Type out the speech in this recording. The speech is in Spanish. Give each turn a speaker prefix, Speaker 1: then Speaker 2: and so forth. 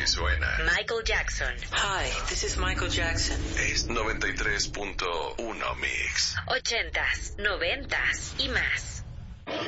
Speaker 1: Así suena
Speaker 2: Michael Jackson.
Speaker 3: Hi, this is Michael Jackson.
Speaker 1: es 93.1 Mix.
Speaker 2: 80s, 90s y más.